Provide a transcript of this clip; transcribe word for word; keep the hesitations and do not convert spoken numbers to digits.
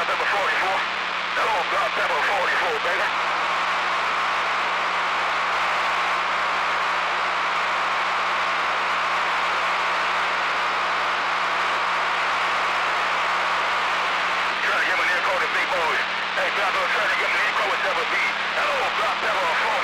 Pepper forty-four. Hello, Block Pepper forty-four, baby. Trying to get me near code to big boys. Hey, Block Pepper trying to get me near code with double B. Hello, Block Pepper forty-four.